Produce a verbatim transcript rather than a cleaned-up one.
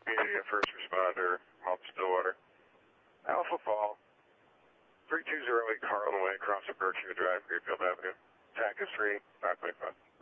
Media first responder, Mount Stillwater. Alpha Fall, three two zero eight Carlin Way, across the Berkshire Drive, Greenfield Avenue. T A C is free, five point five.